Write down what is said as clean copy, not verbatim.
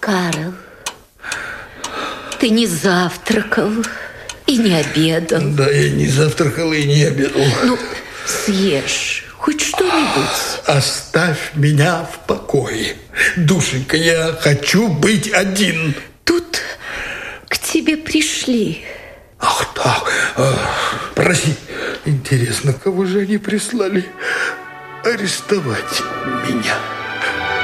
Карл, ты не завтракал и не обедал. Да, я не завтракал и не обедал. Ну, съешь хоть что-нибудь. Оставь меня в покое. Душенька, я хочу быть один. Тут к тебе пришли. Ах так, прости. Интересно, кого же они прислали арестовать меня?